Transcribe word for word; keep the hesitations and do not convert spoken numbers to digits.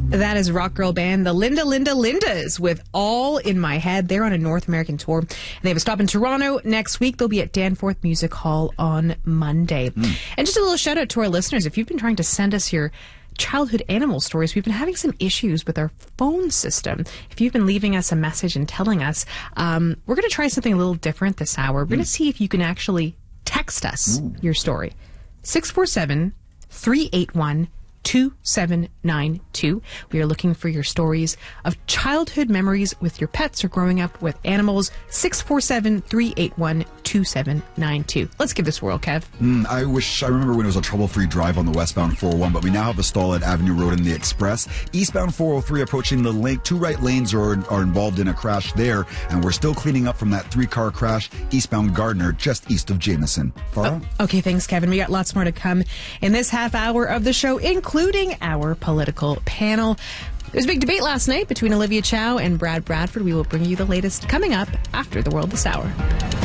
That is rock girl band, the Linda Linda Lindas, with All in My Head. They're on a North American tour. And they have a stop in Toronto next week. They'll be at Danforth Music Hall on Monday. Mm. And just a little shout out to our listeners. If you've been trying to send us your childhood animal stories, we've been having some issues with our phone system. If you've been leaving us a message and telling us, um, we're going to try something a little different this hour. We're mm. going to see if you can actually text us Ooh. your story. six four seven, three eight one, two seven nine two. We are looking for your stories of childhood memories with your pets or growing up with animals. six four seven, three eight one, two seven nine two. Let's give this a whirl, Kev. Mm, I wish, I remember when it was a trouble-free drive on the westbound four oh one, but we now have a stall at Avenue Road in the Express. Eastbound four oh three approaching the lake. Two right lanes are, are involved in a crash there, and we're still cleaning up from that three-car crash eastbound Gardner, just east of Jameson. Farah? Oh, okay, thanks, Kevin. We got lots more to come in this half hour of the show, including including our political panel. There was a big debate last night between Olivia Chow and Brad Bradford. We will bring you the latest coming up after the world this hour.